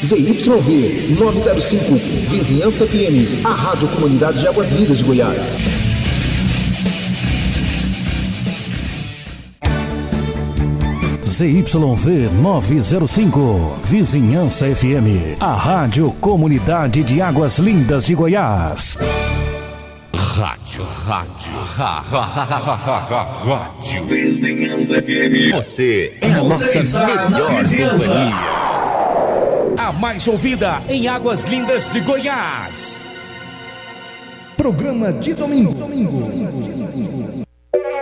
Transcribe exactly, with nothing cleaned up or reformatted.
Z Y V nove zero cinco, Vizinhança F M, a Rádio Comunidade de Águas Lindas de Goiás. Z Y V nove zero cinco, Vizinhança F M, a Rádio Comunidade de Águas Lindas de Goiás. Rádio, rádio, ra, ra, ra, ra, ra, ra, rádio Vizinhança F M. Você é a nossa melhor companhia. A mais ouvida em Águas Lindas de Goiás. Programa de domingo. domingo.